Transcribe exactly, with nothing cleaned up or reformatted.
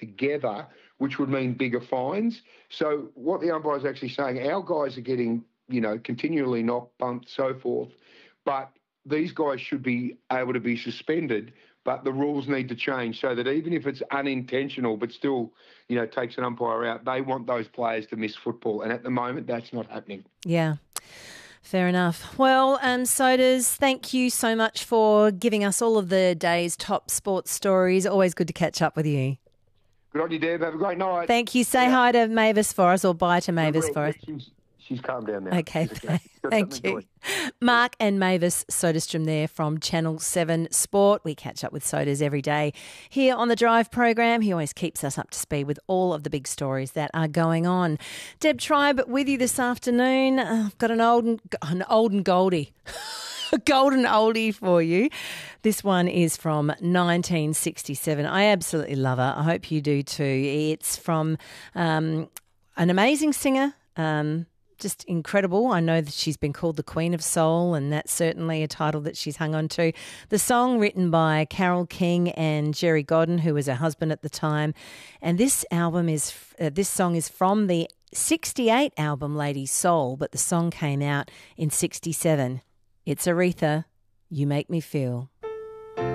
together, which would mean bigger fines. So what the umpire is actually saying, our guys are getting, you know, continually knocked, bumped, so forth, but these guys should be able to be suspended, but the rules need to change so that even if it's unintentional but still, you know, takes an umpire out, they want those players to miss football. And at the moment, that's not happening. Yeah. Fair enough. Well, um, Sodas, thank you so much for giving us all of the day's top sports stories. Always good to catch up with you. Good on you, Deb. Have a great night. Thank you. Say yeah. hi to Mavis for us, or bye to Mavis for us. She's, she's calmed down now. Okay, okay. thank you. Mark and Mavis Soderstrom there from Channel seven Sport. We catch up with Sodas every day here on the Drive program. He always keeps us up to speed with all of the big stories that are going on. Deb Tribe with you this afternoon. Uh, I've got an old and, an old and goldie. A golden oldie for you. This one is from nineteen sixty-seven. I absolutely love it. I hope you do too. It's from um, an amazing singer, um, just incredible. I know that she's been called the Queen of Soul, and that's certainly a title that she's hung on to. The song written by Carole King and Jerry Godden, who was her husband at the time. And this album is, uh, this song is from the sixty-eight album Lady Soul, but the song came out in sixty-seven. It's Aretha, You Make Me Feel.